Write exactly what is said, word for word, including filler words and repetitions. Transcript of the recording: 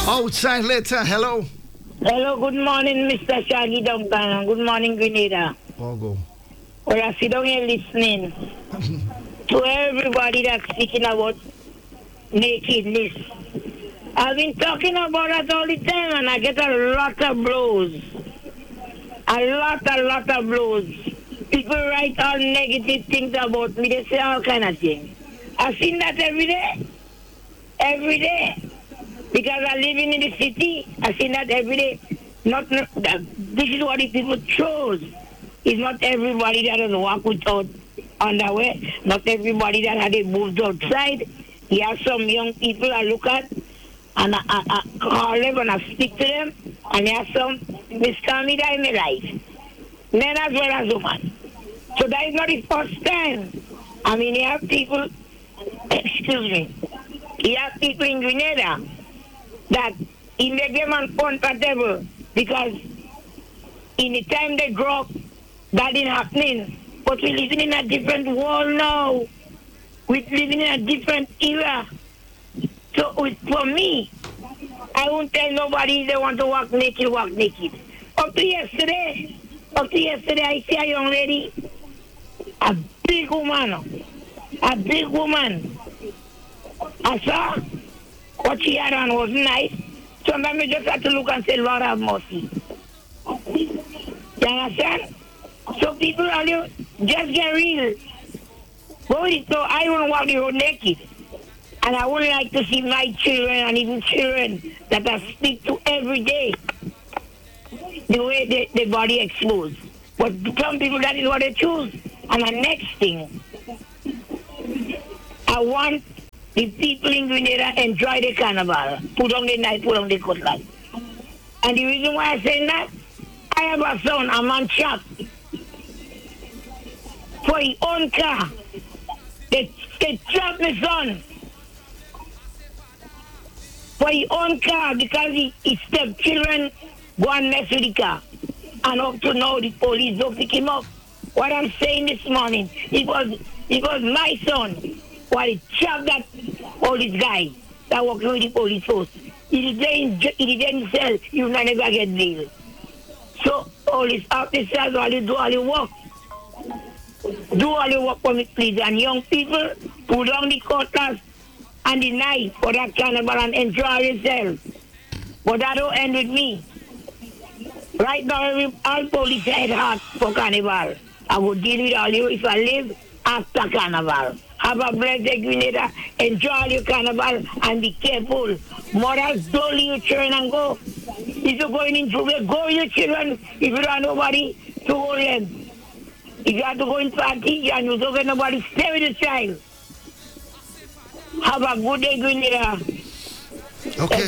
Outside letter, hello. Hello, good morning, Mister Shaggy Duncan. Good morning, Grenada. Pogo. Well, I sit down here listening to everybody that's speaking about nakedness. I've been talking about that all the time, and I get a lot of blows. A lot, a lot of blows. People write all negative things about me. They say all kind of things. I've seen that every day. Every day. Because I'm living in the city, I've seen that every day. Not, not this is what the people chose. It's not everybody that has walked without underwear. Not everybody that had moved outside. You have some young people I look at and I, I, I call them and I speak to them. And you have some Mister Me that in my life. Men as well as women. So that is not the first time. I mean, you have people, excuse me, you have people in Grenada that it make them uncomfortable because in the time they grow up, that didn't happen. But we're living in a different world now. We're living in a different era. So with, for me, I won't tell nobody they want to walk naked, walk naked. Up to yesterday, up to yesterday, I see a young lady, a big woman, a big woman. I saw what she had on was nice. Sometimes I just had to look and say, Lord have mercy. You understand? So people are you just get real. Go with it. So I don't walk the road naked. And I would like to see my children and even children that I speak to every day, the way the, the body exposed. But some people, that is what they choose. And the next thing, I want the people in Grenada enjoy the carnival. Put on the night, put on the cutlass. And the reason why I say that, I have a son, a man shop, for his own car. They, they trapped my son for his own car because he, his stepchildren go and mess with the car. And up to now, the police don't pick him up. What I'm saying this morning, it was, it was my son while he trapped that all these guys that working with the police force. He didn't, he didn't sell, you might never get bail. So all these officers, all they do all the work. Do all the work for me, please. And young people, put on the cutlass and the knife for that carnival and enjoy yourself. But that don't end with me. Right now, every, all police head hot for carnival. I will deal with all you if I live after carnival. Have a blessed Grenada, enjoy your carnival and be careful. Mothers, don't leave your children and go. If you're going in trouble, go with your children. If you don't have nobody to hold them. If you have to go in party and you don't get nobody, stay with the child. Have a good day, Grenada. Okay.